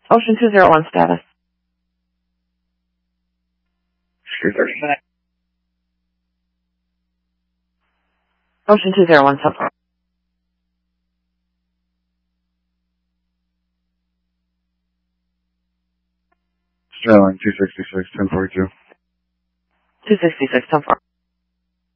Ocean 201 status. Ocean 201 so far. Sterling 266, 1042. 266 so far.